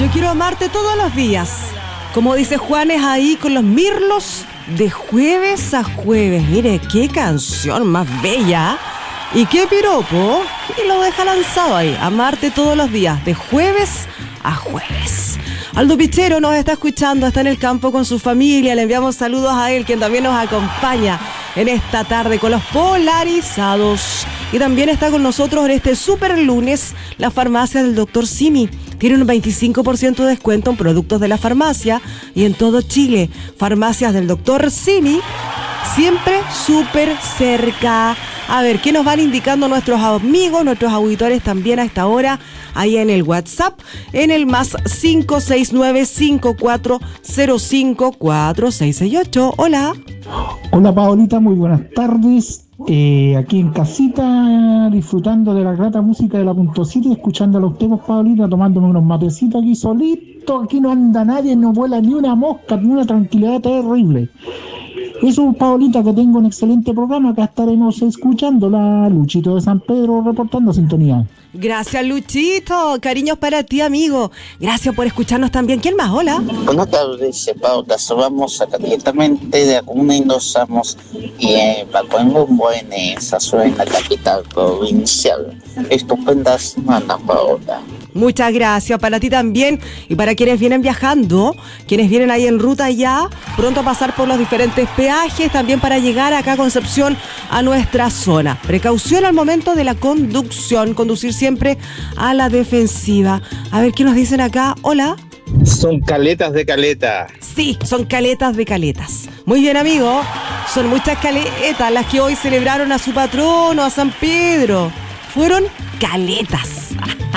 Yo quiero amarte todos los días. Como dice Juanes ahí con los mirlos, de jueves a jueves. Mire, qué canción más bella. Y qué piropo, que lo deja lanzado ahí. Amarte todos los días, de jueves a jueves. Aldo Pichero nos está escuchando, está en el campo con su familia. Le enviamos saludos a él, quien también nos acompaña en esta tarde con los polarizados. Y también está con nosotros en este super lunes la farmacia del Dr. Simi. Tiene un 25% de descuento en productos de la farmacia y en todo Chile. Farmacias del Dr. Simi, siempre súper cerca. A ver, ¿qué nos van indicando nuestros amigos, nuestros auditores también a esta hora? Ahí en el WhatsApp, en el más 569-5405-4668. Hola. Hola Paolita, muy buenas tardes. Aquí en casita, disfrutando de la grata música de la .7, escuchando a los temas, Paolita, tomándome unos matecitos aquí solito. Aquí no anda nadie, no vuela ni una mosca, ni una tranquilidad terrible. Eso, Paolita, que tengo un excelente programa. Acá estaremos escuchándola. Luchito de San Pedro reportando sintonía. Gracias, Luchito. Cariños para ti, amigo. Gracias por escucharnos también. ¿Quién más? Hola. Buenas tardes, Paula. Vamos acá directamente de Acuna y nos vamos Paco en Buenos Aires, en la capital provincial. Estupenda semana, Paola. Muchas gracias para ti también y para quienes vienen viajando, quienes vienen ahí en ruta ya, pronto a pasar por los diferentes peajes, también para llegar acá a Concepción, a nuestra zona. Precaución al momento de la conducción, conducir siempre a la defensiva. A ver qué nos dicen acá. Hola. Son caletas de caleta. Sí, son caletas de caletas. Muy bien, amigo. Son muchas caletas las que hoy celebraron a su patrono, a San Pedro. Fueron caletas.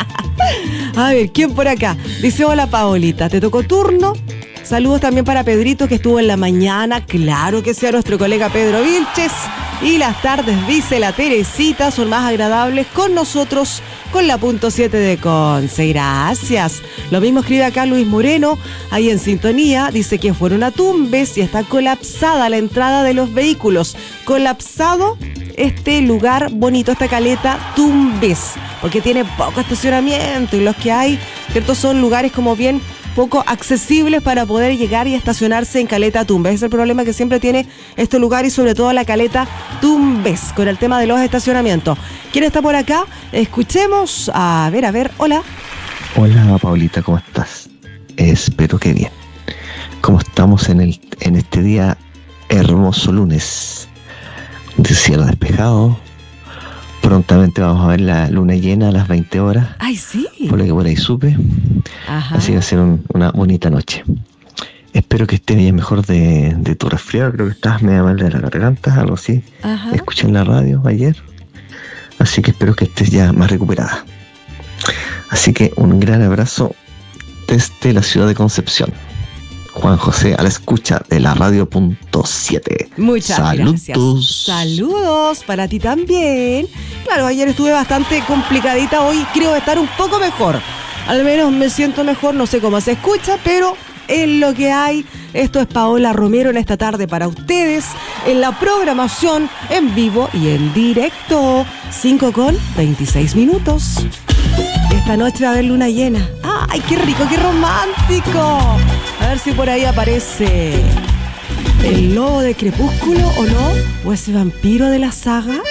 A ver, ¿quién por acá? Dice, hola Paolita, ¿te tocó turno? Saludos también para Pedrito, que estuvo en la mañana. Claro que sea nuestro colega Pedro Vilches. Y las tardes, dice la Teresita, son más agradables con nosotros, con la .7 de Conce. Gracias. Lo mismo escribe acá Luis Moreno, ahí en sintonía. Dice que fueron a Tumbes y está colapsada la entrada de los vehículos. Colapsado este lugar bonito, esta caleta Tumbes, porque tiene poco estacionamiento y los que hay, ¿cierto? Son lugares como bien poco accesibles para poder llegar y estacionarse en Caleta Tumbes. Es el problema que siempre tiene este lugar y sobre todo la Caleta Tumbes con el tema de los estacionamientos. ¿Quién está por acá? Escuchemos. A ver, hola. Hola Paulita, ¿cómo estás? Espero que bien. ¿Cómo estamos en este día hermoso lunes? De cielo despejado. Prontamente vamos a ver la luna llena a las 20 horas. ¡Ay, sí! Por lo que por ahí supe. Ajá. Así va a ser una bonita noche. Espero que estés bien mejor de tu resfriado. Creo que estabas medio mal de la garganta, algo así. Ajá. Escuché en la radio ayer. Así que espero que estés ya más recuperada. Así que un gran abrazo desde la ciudad de Concepción. Juan José a la escucha de la radio.7. Muchas gracias. Saludos para ti también. Claro, ayer estuve bastante complicadita, hoy creo estar un poco mejor. Al menos me siento mejor, no sé cómo se escucha, pero es lo que hay. Esto es Paola Romero en esta tarde para ustedes, en la programación en vivo y en directo. 5:26. Esta noche va a haber luna llena. ¡Ay, qué rico, qué romántico! A ver si por ahí aparece el lobo de Crepúsculo o no, o ese vampiro de la saga.